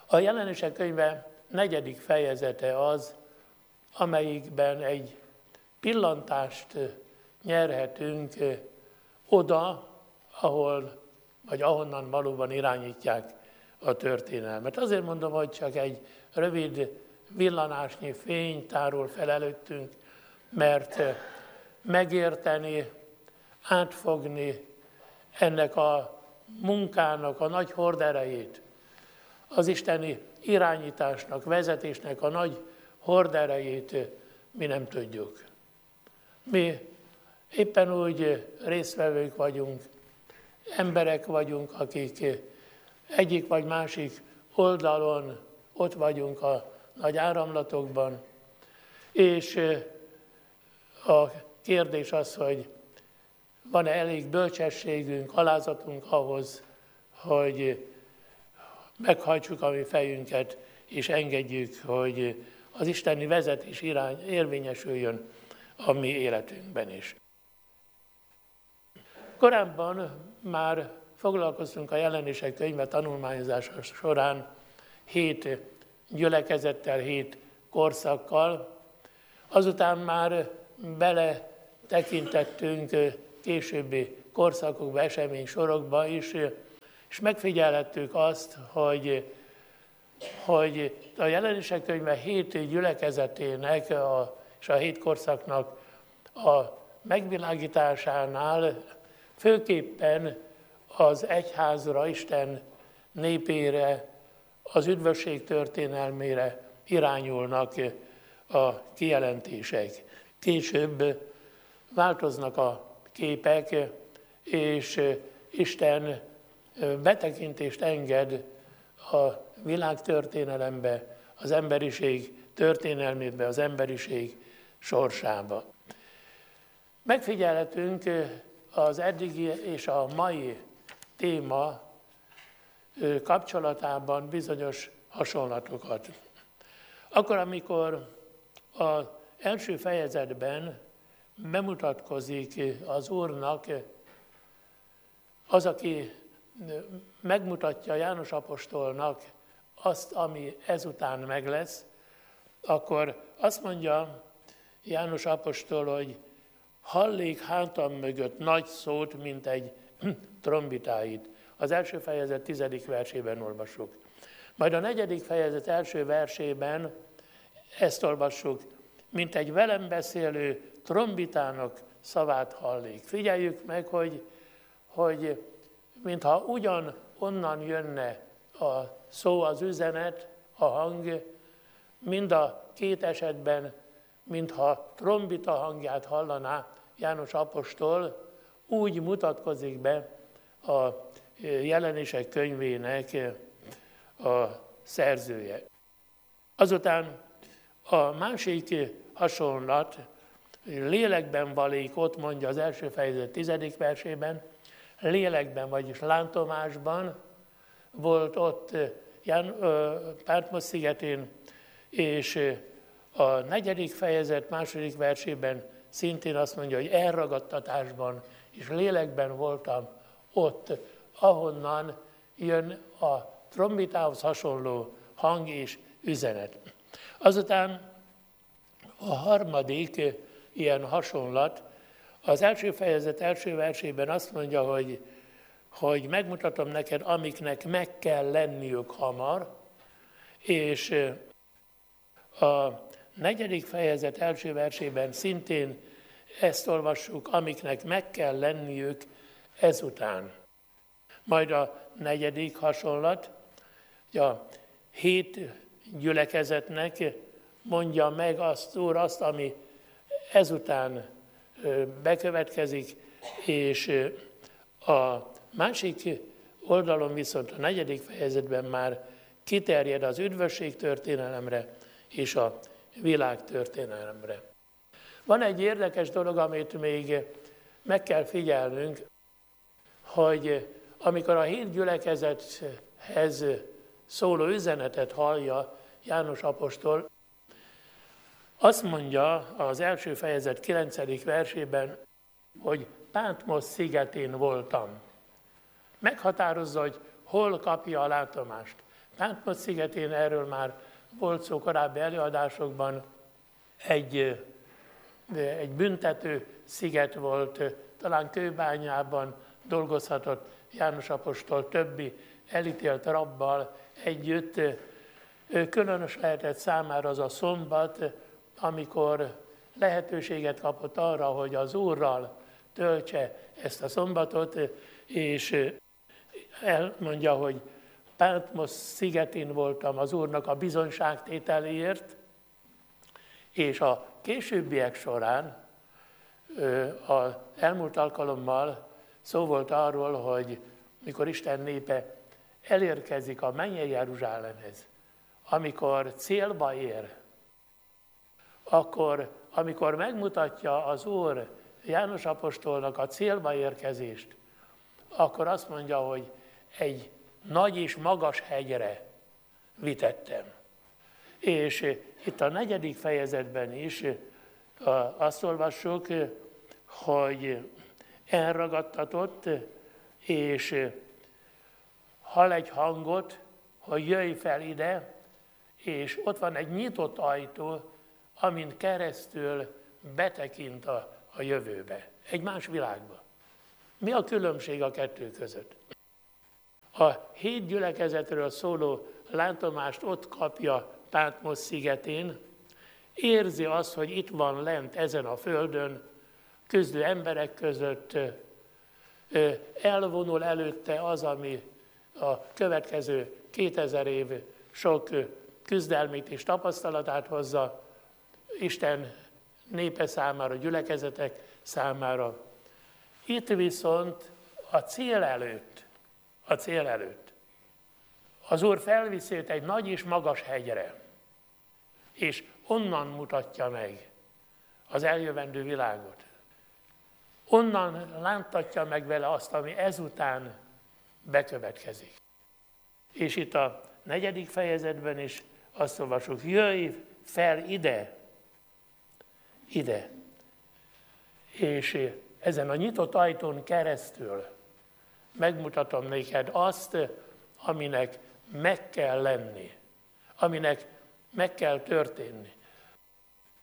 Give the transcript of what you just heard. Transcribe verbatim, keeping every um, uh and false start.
A Jelenések könyve negyedik fejezete az, amelyikben egy pillantást nyerhetünk oda, ahol, vagy ahonnan valóban irányítják a történelmet. Azért mondom, hogy csak egy rövid villanásnyi fény tárul fel előttünk, mert megérteni, átfogni ennek a munkának a nagy horderejét, az isteni irányításnak, vezetésnek a nagy horderejét mi nem tudjuk. Mi éppen úgy résztvevők vagyunk, emberek vagyunk, akik egyik vagy másik oldalon ott vagyunk a nagy áramlatokban, és a kérdés az, hogy van-e elég bölcsességünk, alázatunk ahhoz, hogy meghajtsuk a mi fejünket, és engedjük, hogy az isteni vezetés irány érvényesüljön a mi életünkben is. Korábban már foglalkoztunk a Jelenések könyve tanulmányozása során hét gyülekezettel, hét korszakkal. Azután már bele tekintettünk későbbi korszakokba, eseménysorokba is, és megfigyelhettük azt, hogy, hogy a Jelenések könyve hét gyülekezetének a, és a hét korszaknak a megvilágításánál főképpen az egyházra, Isten népére, az üdvösség történelmére irányulnak a kijelentések. Később változnak a képek, és Isten betekintést enged a világtörténelembe, az emberiség történelmébe, az emberiség sorsába. Megfigyelhetünk az eddigi és a mai téma kapcsolatában bizonyos hasonlatokat. Akkor, amikor az első fejezetben bemutatkozik az Úrnak az, aki megmutatja János apostolnak azt, ami ezután meg lesz, akkor azt mondja János apostol, hogy hallék hátam mögött nagy szót, mint egy trombitáit. Az első fejezet tizedik versében olvassuk. Majd a negyedik fejezet első versében ezt olvassuk, mint egy velem beszélő trombitának szavát hallék. Figyeljük meg, hogy, hogy mintha ugyan onnan jönne a szó, az üzenet, a hang, mind a két esetben, mintha trombita hangját hallaná János apostol, úgy mutatkozik be a Jelenések könyvének a szerzője. Azután a másik hasonlat lélekben valék, ott mondja az első fejezet tizedik versében, lélekben, vagyis lántomásban volt ott Pátmos szigetén, és a negyedik fejezet második versében szintén azt mondja, hogy elragadtatásban és lélekben voltam ott, ahonnan jön a trombitához hasonló hang és üzenet. Azután a harmadik ilyen hasonlat, az első fejezet első versében azt mondja, hogy, hogy megmutatom neked, amiknek meg kell lenniük hamar, és a negyedik fejezet első versében szintén ezt olvassuk, amiknek meg kell lenniük ezután. Majd a negyedik hasonlat, a hét gyülekezetnek mondja meg azt, Úr, azt, ami ezután bekövetkezik, és a másik oldalon viszont a negyedik fejezetben már kiterjed az üdvösség történelemre és a világ történelemre. Van egy érdekes dolog, amit még meg kell figyelnünk, hogy amikor a hét gyülekezethez szóló üzenetet hallja János apostol, azt mondja az első fejezet kilencedik versében, hogy Pátmos szigetén voltam. Meghatározza, hogy hol kapja a látomást. Patmos szigetén, erről már volt szó korábbi előadásokban, egy, egy büntető sziget volt, talán Kőbányában dolgozhatott János apostol többi elítélt rabbal együtt. Különös lehetett számára az a szombat, amikor lehetőséget kapott arra, hogy az Úrral töltse ezt a szombatot, és elmondja, hogy Patmos szigetén voltam az Úrnak a bizonyságtételéért, és a későbbiek során, az elmúlt alkalommal szó volt arról, hogy mikor Isten népe elérkezik a mennyei Jeruzsálemhez, amikor célba ér, akkor, amikor megmutatja az Úr János apostolnak a célba érkezést, akkor azt mondja, hogy egy nagy és magas hegyre vitettem. És itt a negyedik fejezetben is azt olvassuk, hogy elragadtatott, és hall egy hangot, hogy jöjj fel ide, és ott van egy nyitott ajtó, amin keresztül betekint a, a jövőbe, egy más világba. Mi a különbség a kettő között? A hét gyülekezetről szóló látomást ott kapja Patmos szigetén, érzi azt, hogy itt van lent ezen a földön, küzdő emberek között, elvonul előtte az, ami a következő kétezer év sok küzdelmét és tapasztalatát hozza Isten népe számára, gyülekezetek számára. Itt viszont a cél előtt, a cél előtt az Úr felviszi őt egy nagy és magas hegyre, és onnan mutatja meg az eljövendő világot. Onnan láttatja meg vele azt, ami ezután bekövetkezik. És itt a negyedik fejezetben is azt olvasjuk, jöjj fel ide, ide. És ezen a nyitott ajtón keresztül megmutatom neked azt, aminek meg kell lenni, aminek meg kell történni.